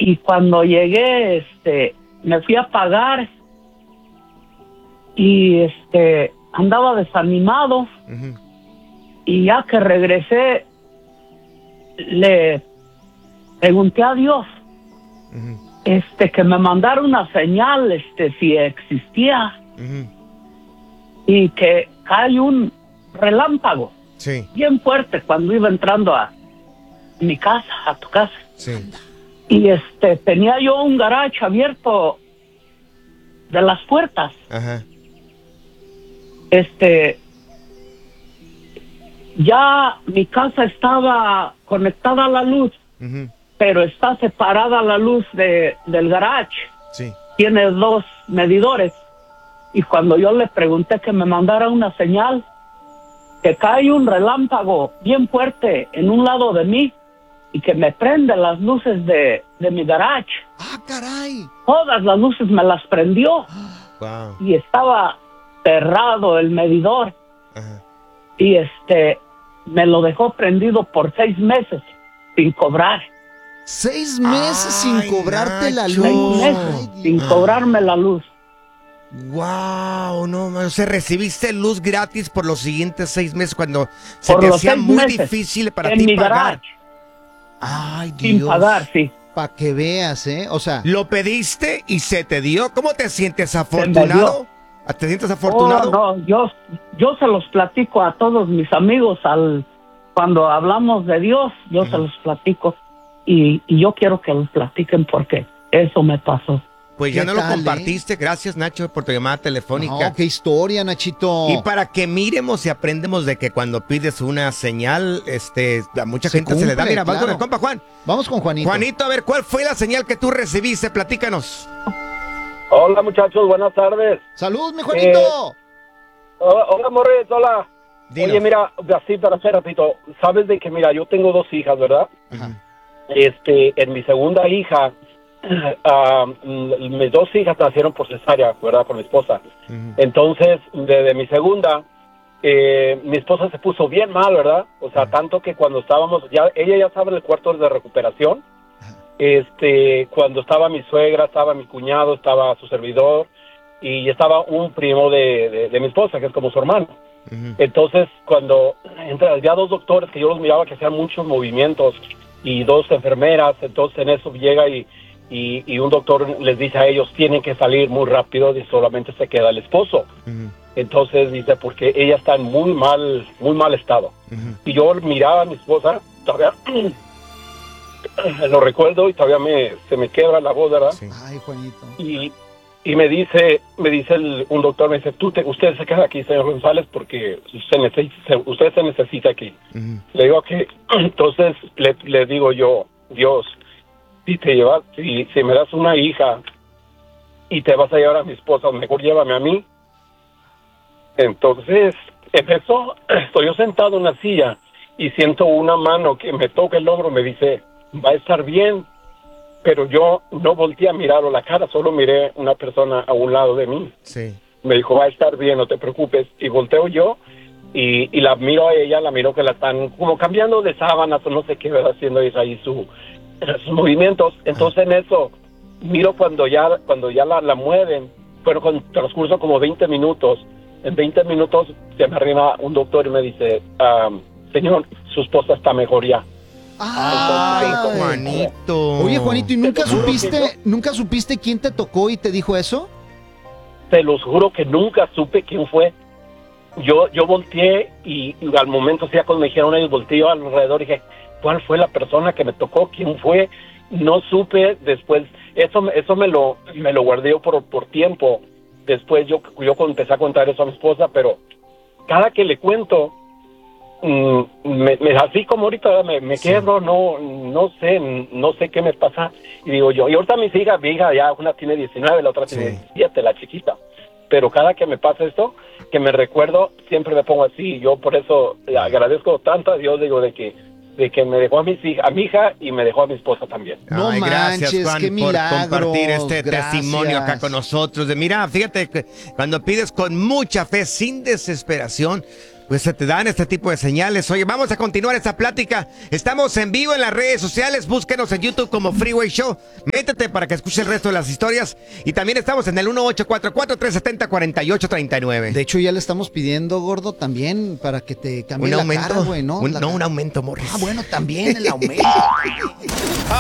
Y cuando llegué, me fui a pagar y andaba desanimado. Y ya que regresé, le pregunté a Dios que me mandara una señal, si existía, y que cae un relámpago bien fuerte cuando iba entrando a mi casa, a tu casa. Y tenía yo un garage abierto de las puertas. Ya mi casa estaba conectada a la luz, pero está separada la luz del garage. Tiene 2 medidores. Y cuando yo le pregunté que me mandara una señal, que cae un relámpago bien fuerte en un lado de mí y que me prende las luces de mi garage. ¡Ah, caray! Todas las luces me las prendió. Wow. Y estaba cerrado el medidor. Y me lo dejó prendido por 6 meses sin cobrar. 6 meses sin cobrarte la 6 luz. meses sin cobrarme la luz. Wow, no, o sea, recibiste luz gratis por los siguientes 6 meses cuando se Por te los hacía 6 muy meses difícil para en ti mi pagar. garage. Ay, Dios. Sin pagar, sí. Para que veas, O sea, ¿Lo pediste y se te dio? ¿Cómo te sientes? me ¿Afortunado? ¿Te sientes afortunado? Oh, no, yo se los platico a todos mis amigos cuando hablamos de Dios, yo se los platico y yo quiero que los platiquen porque eso me pasó. Pues ya ¿Qué no lo tal, compartiste. Gracias, Nacho, por tu llamada telefónica. no, qué historia, Nachito. Y para que miremos y aprendemos de que cuando pides una señal, a mucha gente se le da. cumple, Mira, vamos con claro. el compa Juan. Vamos con Juanito. Juanito, a ver, ¿cuál fue la señal que tú recibiste? Platícanos. Hola muchachos, buenas tardes. salud, mi Juanito. Hola Morris, hola. Dinos. Oye, mira, así para hacer rapidito, sabes de que, mira, yo tengo 2 hijas, ¿verdad? En mi segunda hija, mis 2 hijas nacieron por cesárea, ¿verdad? Por mi esposa. Entonces, de mi segunda, mi esposa se puso bien mal, ¿verdad? O sea, tanto que cuando estábamos, ella ya estaba en el cuarto de recuperación. Cuando estaba mi suegra, estaba mi cuñado, estaba su servidor y estaba un primo de mi esposa, que es como su hermano. Entonces, cuando había 2 doctores que yo los miraba que hacían muchos movimientos y 2 enfermeras, entonces en eso llega y un doctor les dice a ellos, tienen que salir muy rápido y solamente se queda el esposo. Entonces dice, porque ella está en muy mal estado. Y yo miraba a mi esposa, todavía lo recuerdo y todavía se me quebra la voz, ¿verdad? Ay, Juanito. Y me dice un doctor, me dice, usted se queda aquí, señor González, porque usted se necesita aquí. Le digo que, entonces le digo yo, Dios, si me das una hija y te vas a llevar a mi esposa, mejor llévame a mí. Entonces estoy yo sentado en la silla y siento una mano que me toca el hombro, me dice, va a estar bien. Pero yo no volteé a mirarlo la cara, solo miré una persona a un lado de mí. Me dijo, va a estar bien, no te preocupes. Y volteo yo y la miro a ella, la miro que la están como cambiando de sábanas o no sé qué, ¿verdad? Haciendo ahí sus movimientos. Entonces en eso, miro cuando ya la mueven, pero con transcurso como 20 minutos. En 20 minutos se me arriba un doctor y me dice, señor, su esposa está mejor ya. Ay, Juanito. Oye, Juanito, ¿y nunca supiste quién te tocó y te dijo eso? Te los juro que nunca supe quién fue. Yo volteé y al momento, ya cuando me dijeron ellos, volteé alrededor y dije, ¿cuál fue la persona que me tocó? ¿Quién fue? No supe después. Eso me lo guardé yo por tiempo. Después yo empecé a contar eso a mi esposa, pero cada que le cuento, así como ahorita me quedo, no sé qué me pasa. Y digo yo, y ahorita mi hija ya una tiene 19, la otra tiene 17, la chiquita. Pero cada que me pasa esto, que me recuerdo, siempre me pongo así. Yo por eso agradezco tanto a Dios, digo, de que me dejó a mi hija y me dejó a mi esposa también. No Ay, gracias, manches, Juan, qué por milagros, compartir este gracias. testimonio acá con nosotros. Mira, fíjate que cuando pides con mucha fe, sin desesperación, Pues se te dan este tipo de señales. Oye, vamos a continuar esta plática. Estamos en vivo en las redes sociales. Búsquenos en YouTube como Freeway Show. Métete para que escuche el resto de las historias. Y también estamos en el 1844-370-4839. De hecho, ya le estamos pidiendo, gordo, también para que te cambie un la aumento, cara, güey, ¿no? un aumento, Morris. Ah, bueno, también el aumento.